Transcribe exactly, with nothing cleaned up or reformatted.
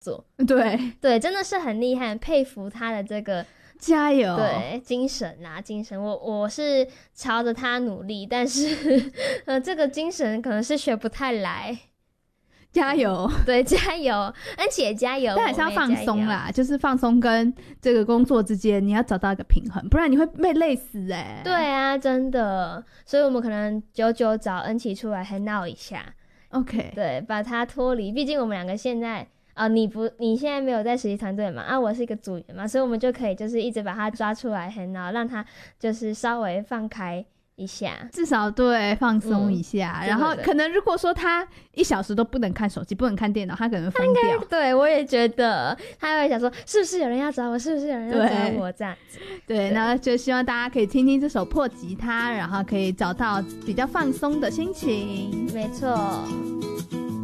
做。 对对，真的是很厉害，很佩服他的这个加油， 对精神啊，精神。我我是朝着他努力，但是呃，这个精神可能是学不太来。 加油， 对，加油，恩琪也加油， 但还是要放松啦，就是放松跟这个工作之间，你要找到一个平衡，不然你会被累死哎、欸。 对啊，真的，所以我们可能久久找恩琪出来 hang out 一下 ，OK， 对，把他脱离，毕竟我们两个现在啊、呃，你不，你现在没有在实习团队嘛，啊，我是一个组员嘛，所以我们就可以就是一直把他抓出来 hang out，让他就是稍微放开一下， 至少对放松一下、嗯、然后可能如果说他一小时都不能看手机不能看电脑，他可能疯掉。 对，我也觉得他会想说是不是有人要找我，是不是有人要找我这样子。 对, 对，那就希望大家可以听听这首破吉他，然后可以找到比较放松的心情。 没错。